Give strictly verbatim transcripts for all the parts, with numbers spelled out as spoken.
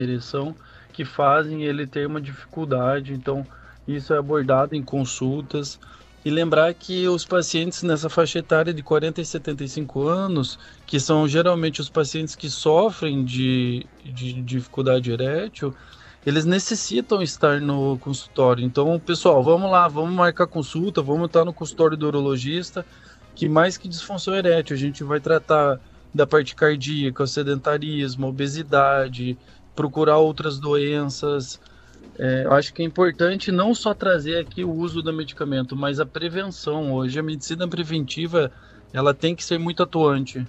ereção que fazem ele ter uma dificuldade. Então, isso é abordado em consultas. E lembrar que os pacientes nessa faixa etária de quarenta e setenta e cinco anos, que são geralmente os pacientes que sofrem de, de dificuldade erétil, eles necessitam estar no consultório. Então, pessoal, vamos lá, vamos marcar consulta, vamos estar no consultório do urologista, que mais que disfunção erétil, a gente vai tratar da parte cardíaca, o sedentarismo, obesidade, procurar outras doenças. É, eu acho que é importante não só trazer aqui o uso do medicamento, mas a prevenção. Hoje a medicina preventiva, ela tem que ser muito atuante.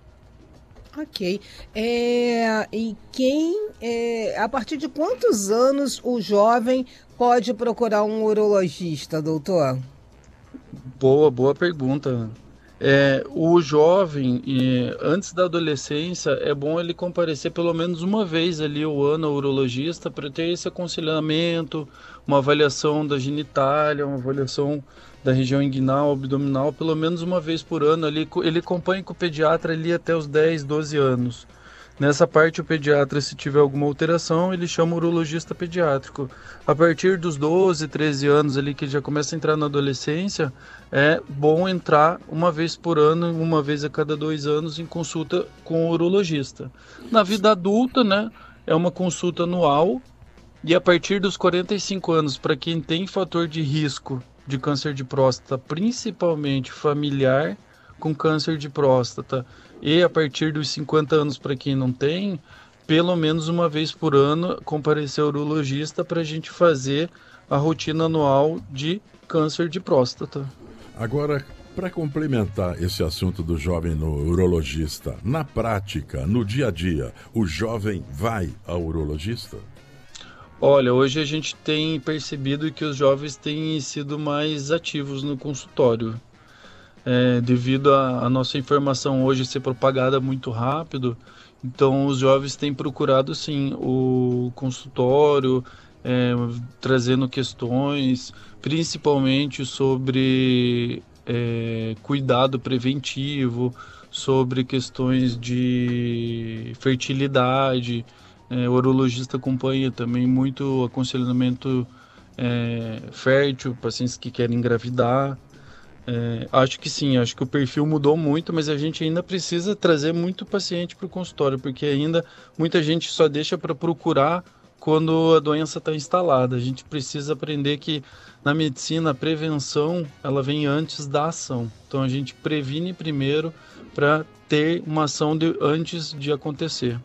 Ok. É, e quem, é, a partir de quantos anos o jovem pode procurar um urologista, doutor? Boa, boa pergunta. É, o jovem, eh, antes da adolescência, é bom ele comparecer pelo menos uma vez ali ao ano ao urologista para ter esse aconselhamento, uma avaliação da genitália, uma avaliação da região inguinal, abdominal, pelo menos uma vez por ano ali. co- Ele acompanha com o pediatra ali até os dez, doze anos. Nessa parte, o pediatra, se tiver alguma alteração, ele chama o urologista pediátrico. A partir dos doze, treze anos ali, que já começa a entrar na adolescência, é bom entrar uma vez por ano, uma vez a cada dois anos, em consulta com o urologista. Na vida adulta, né, é uma consulta anual, e a partir dos quarenta e cinco anos, para quem tem fator de risco de câncer de próstata, principalmente familiar, com câncer de próstata, e a partir dos cinquenta anos, para quem não tem, pelo menos uma vez por ano, comparecer ao urologista para a gente fazer a rotina anual de câncer de próstata. Agora, para complementar esse assunto do jovem no urologista, na prática, no dia a dia, o jovem vai ao urologista? Olha, hoje a gente tem percebido que os jovens têm sido mais ativos no consultório. É, devido à à nossa informação hoje ser propagada muito rápido, então os jovens têm procurado sim o consultório, é, trazendo questões, principalmente sobre é, cuidado preventivo, sobre questões de fertilidade. É, o urologista acompanha também muito aconselhamento é, fértil, pacientes que querem engravidar. É, acho que sim, acho que o perfil mudou muito, mas a gente ainda precisa trazer muito paciente para o consultório, porque ainda muita gente só deixa para procurar quando a doença está instalada. A gente precisa aprender que na medicina a prevenção ela vem antes da ação. Então a gente previne primeiro para ter uma ação de, antes de acontecer.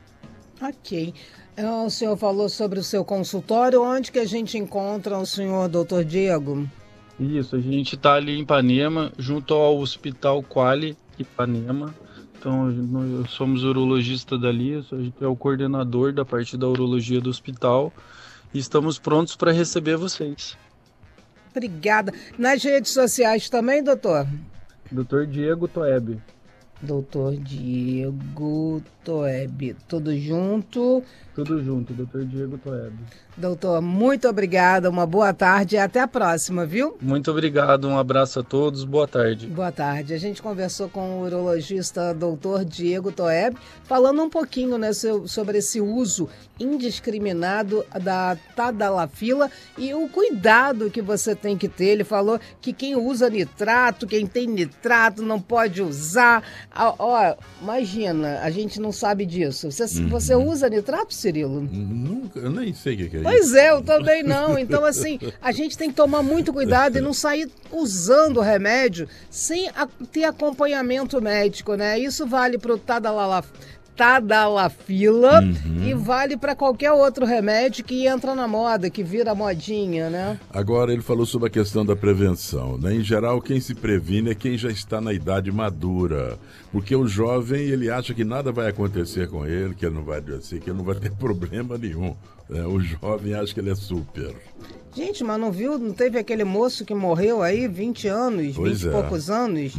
Ok. Ah, o senhor falou sobre o seu consultório. Onde que a gente encontra o senhor, doutor Diego? Isso, a gente está ali em Ipanema, junto ao Hospital Quali Ipanema. Então, nós somos urologista dali, a gente é o coordenador da parte da urologia do hospital e estamos prontos para receber vocês. Obrigada. Nas redes sociais também, doutor? doutor Diego Toeb. Doutor Diego Toeb. Tudo junto. Tudo junto, doutor Diego Toeb. Doutor, muito obrigada, uma boa tarde e até a próxima, viu? Muito obrigado, um abraço a todos, boa tarde. Boa tarde. A gente conversou com o urologista doutor Diego Toeb, falando um pouquinho, né, sobre esse uso indiscriminado da tadalafila e o cuidado que você tem que ter. Ele falou que quem usa nitrato, quem tem nitrato não pode usar. Ó, ó, imagina, a gente não sabe disso. Você, Uhum. você usa nitrato, Cirilo? Nunca, eu nem sei o que que é isso. Pois é, eu também não. Então, assim, a gente tem que tomar muito cuidado e não sair usando o remédio sem a- ter acompanhamento médico, né? Isso vale para o Tadalala- Tadalafila Uhum. e vale para qualquer outro remédio que entra na moda, que vira modinha, né? Agora ele falou sobre a questão da prevenção, né? Em geral, quem se previne é quem já está na idade madura, porque o jovem ele acha que nada vai acontecer com ele, que ele não vai assim, que ele não vai ter problema nenhum, né? O jovem acha que ele é super. Gente, mas não viu? Não teve aquele moço que morreu aí, vinte anos, Pois vinte e é. poucos anos?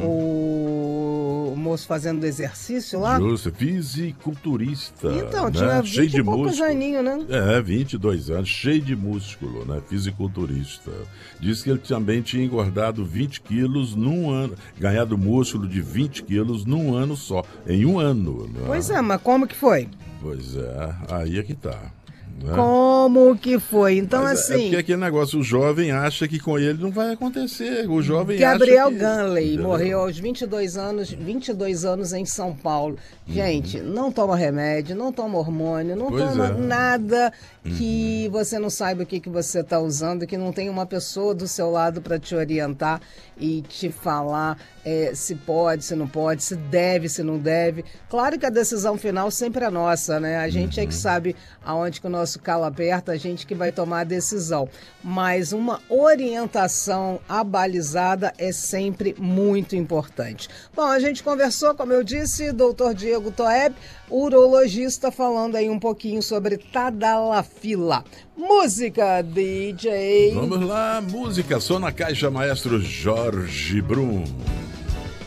O... o moço fazendo exercício lá? Justo, fisiculturista. Então, né? tinha Cheio vinte de e poucos músculo. aninhos, né? É, vinte e dois anos, cheio de músculo, né? Fisiculturista. Diz que ele também tinha engordado vinte quilos num ano, ganhado músculo de vinte quilos num ano só, em um ano. Né? Pois é, mas como que foi? Pois é, aí é que tá. Né? Como que foi? Então, Mas assim... É porque aquele negócio, o jovem acha que com ele não vai acontecer. O jovem Gabriel acha que... Ganley Entendeu? morreu aos vinte e dois anos, vinte e dois anos em São Paulo. Gente, uhum. não toma remédio, não toma hormônio, não pois toma é. nada que uhum. você não saiba o que, que você está usando, que não tem uma pessoa do seu lado para te orientar e te falar é, se pode, se não pode, se deve, se não deve. Claro que a decisão final sempre é nossa, né? A gente uhum. é que sabe aonde que o nosso calo aperta, a gente que vai tomar a decisão. Mas uma orientação abalizada é sempre muito importante. Bom, a gente conversou, como eu disse, doutor Diego Toeb, urologista, falando aí um pouquinho sobre Tadalafila. Música, D J. Vamos lá, música, só na caixa, maestro Jorge Brum.